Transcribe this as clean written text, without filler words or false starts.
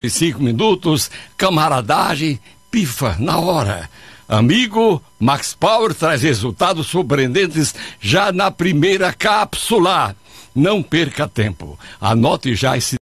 5 minutos, camaradagem, pifa na hora. Amigo, Max Power traz resultados surpreendentes já na primeira cápsula. Não perca tempo. Anote já esse